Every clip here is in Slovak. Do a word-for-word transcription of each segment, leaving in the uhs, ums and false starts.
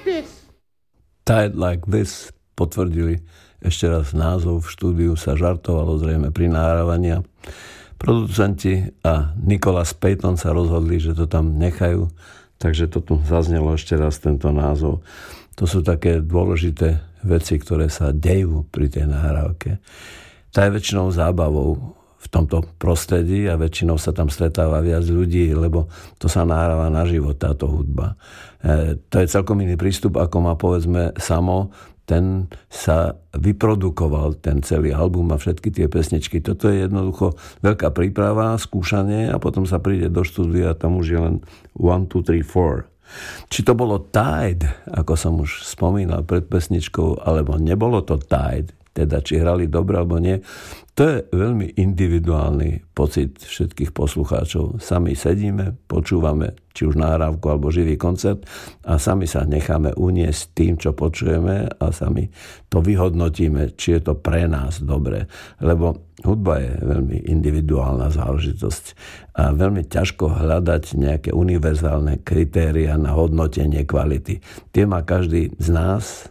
this. Tied Like This potvrdili ešte raz názov. V štúdiu sa žartovalo zrejme pri nahrávaní. Producenti a Nicholas Payton sa rozhodli, že to tam nechajú, takže to tu zaznelo ešte raz tento názov. To sú také dôležité veci, ktoré sa dejú pri tej nahrávke. Tá je väčšinou zábavou v tomto prostredí a väčšinou sa tam stretáva viac ľudí, lebo to sa nahráva na život, táto hudba. E, to je celkom iný prístup, ako má povedzme Samo. Ten sa vyprodukoval, ten celý album a všetky tie pesničky. Toto je jednoducho veľká príprava, skúšanie a potom sa príde do štúdia a tam už je len one, two, three, four. Či to bolo Tide, ako som už spomínal pred pesničkou, alebo nebolo to Tide, teda či hrali dobre alebo nie, to je veľmi individuálny pocit všetkých poslucháčov. Sami sedíme, počúvame či už nahrávku alebo živý koncert a sami sa necháme uniesť tým, čo počujeme a sami to vyhodnotíme, či je to pre nás dobre. Lebo hudba je veľmi individuálna záležitosť a veľmi ťažko hľadať nejaké univerzálne kritéria na hodnotenie kvality. Tie má každý z nás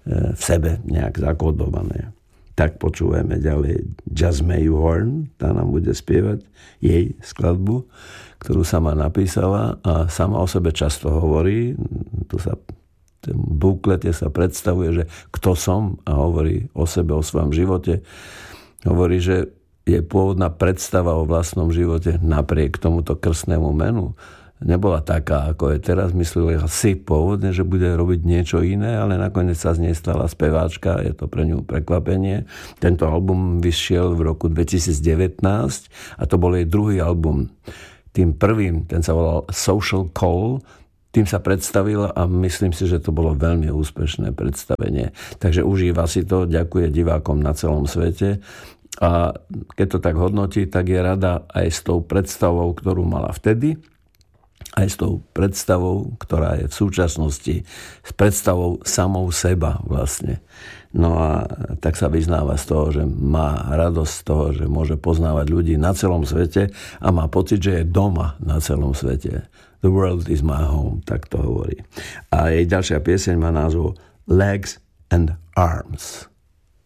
v sebe nejak zakodované. Tak počúvame ďalej Jasmine Horn, tá nám bude spievať jej skladbu, ktorú sama napísala a sama o sebe často hovorí, tu sa v buklete sa predstavuje, že kto som a hovorí o sebe, o svojom živote. Hovorí, že je pôvodná predstava o vlastnom živote napriek tomuto krstnému menu nebola taká, ako je teraz. Mysleli si pôvodne, že bude robiť niečo iné, ale nakoniec sa z nej stala speváčka. Je to pre ňu prekvapenie. Tento album vyšiel v roku dvetisícdevätnásť a to bol jej druhý album. Tým prvým, ten sa volal Social Call, tým sa predstavila a myslím si, že to bolo veľmi úspešné predstavenie. Takže užíva si to, ďakuje divákom na celom svete. A keď to tak hodnotí, tak je rada aj s tou predstavou, ktorú mala vtedy, aj s tou predstavou, ktorá je v súčasnosti, s predstavou samou seba vlastne. No a tak sa vyznáva z toho, že má radosť z toho, že môže poznávať ľudí na celom svete a má pocit, že je doma na celom svete. The world is my home, tak to hovorí. A jej ďalšia pieseň má názov Legs and Arms.